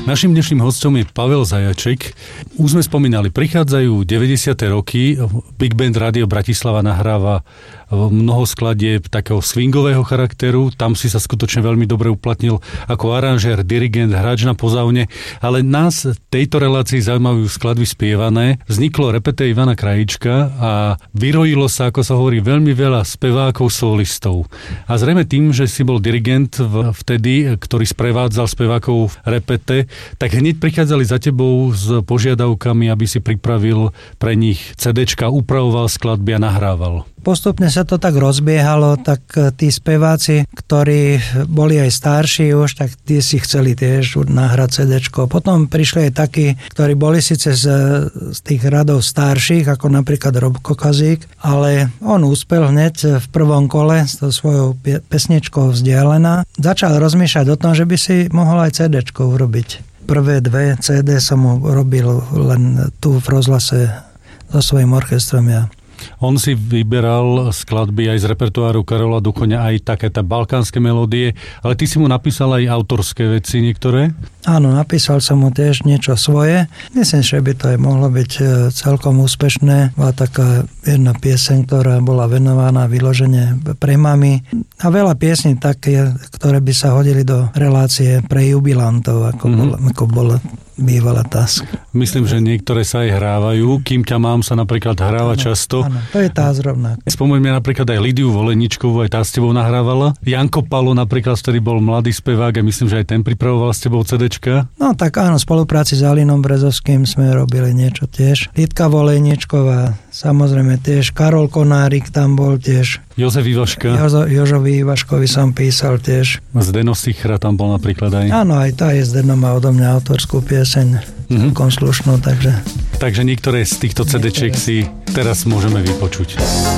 Naším dnešným hostom je Pavel Zajaček. Už sme spomínali, prichádzajú 90. roky, Big Band Radio Bratislava nahráva mnoho skladieb takého swingového charakteru, tam si sa skutočne veľmi dobre uplatnil ako aranžér, dirigent, hráč na pozávne, ale nás v tejto relácii zaujímajú skladby spievané. Vzniklo repete Ivana Krajíčka a vyrojilo sa, ako sa hovorí, veľmi veľa spevákov, solistov. A zrejme tým, že si bol dirigent vtedy, ktorý sprevádzal spevákov repete, tak hneď prichádzali za tebou s požiadavkami, aby si pripravil pre nich CDčka, upravoval skladby a nahrával. Postupne sa to tak rozbiehalo, tak tí speváci, ktorí boli aj starší už, tak tí si chceli tiež nahrať CDčko. Potom prišli aj takí, ktorí boli síce z tých radov starších, ako napríklad Robko Kazík, ale on úspel hneď v prvom kole s tou svojou pesničkou Vzdialená. Začal rozmýšľať o tom, že by si mohol aj CDčko urobiť. Prvé 2 CD som mu robil len tu v rozhlase so svojím orchestrom ja. On si vyberal skladby aj z repertoáru Karola Duchoňa, aj také tá balkánske melódie, ale ty si mu napísal aj autorské veci niektoré? Áno, napísal som mu tiež niečo svoje. Myslím, že by to aj mohlo byť celkom úspešné. Bola taká jedna pieseň, ktorá bola venovaná vyložene pre mami. A veľa piesní také, ktoré by sa hodili do relácie pre jubilantov, ako bola bývala tá. Myslím, že niektoré sa aj hrávajú. Kým ťa mám sa napríklad hráva často. Áno, to je tá zrovna. Spomeňme napríklad aj Lidiu Voleničkovú, aj tá s tebou nahrávala. Janko Palo napríklad, ktorý bol mladý spevák a myslím, že aj ten pripravoval s tebou CDčka. No tak áno, v spolupráci s Alinom Brezovským sme robili niečo tiež. Lidka Voleničková, samozrejme tiež. Karol Konárik tam bol tiež. Jozef Ivaška. Jožovi Ivaškovi som písal tiež. Zdeno Sichra tam bol napríklad aj. Áno, aj tá je Zdeno, má odo mňa autorskú pieseň. Celkom slušnú, takže... Takže niektoré z týchto CD-čiek si teraz môžeme vypočuť.